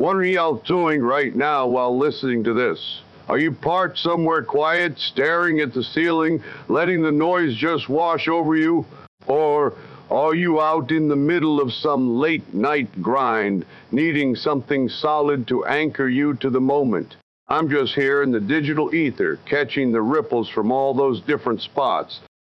What are y'all doing right now while listening to this? Are you parked somewhere quiet, staring at the ceiling, letting the noise just wash over you? Or are you out in the middle of some late night grind, needing something solid to anchor you to the moment? I'm just here in the digital ether, catching the ripples from all those different spots,